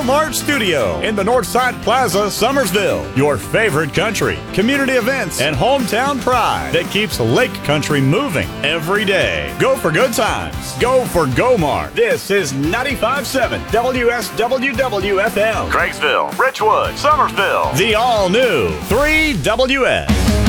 Mart studio in the Northside Plaza, Summersville. Your favorite country, community events, and hometown pride that keeps Lake Country moving every day. Go for good times. Go for Go Mart. This is 95.7 WSWW-FM. Craigsville, Richwood, Summersville. The all-new 3WS.